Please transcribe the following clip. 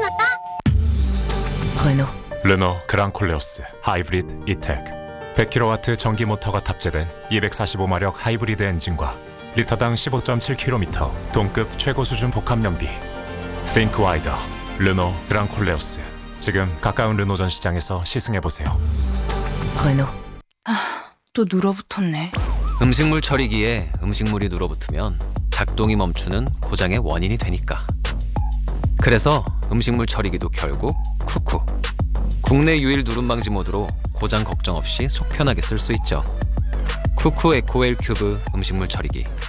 신었다. Renault. 르노 그랑콜레오스 하이브리드 이텍 100kW 전기 모터가 탑재된 245마력 하이브리드 엔진과 리터당 15.7km 동급 최고 수준 복합 연비. Think Wider 르노 그랑콜레오스. 지금 가까운 르노전 시장에서 시승해보세요. Renault. 또 눌어붙었네. 음식물 처리기에 음식물이 눌어붙으면 작동이 멈추는 고장의 원인이 되니까. 그래서 음식물 처리기도 결국 쿠쿠. 국내 유일 누름 방지 모드로 고장 걱정 없이 속 편하게 쓸 수 있죠. 쿠쿠 에코웰 큐브 음식물 처리기.